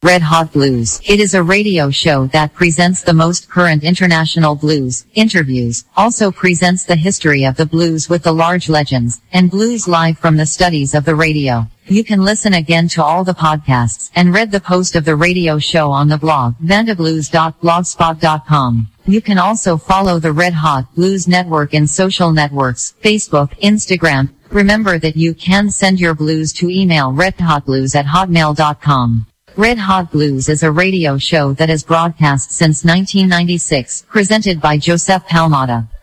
Red Hot Blues. It is a radio show that presents the most current international blues, interviews, also presents the history of the blues with the large legends, and blues live from the studies of the radio. You can listen again to all the podcasts, and read the post of the radio show on the blog, vandablues.blogspot.com. You can also follow the Red Hot Blues Network in social networks, Facebook, Instagram. Remember that you can send your blues to email redhotblues@hotmail.com. Red Hot Blues is a radio show that has broadcast since 1996, presented by Joseph Palmata.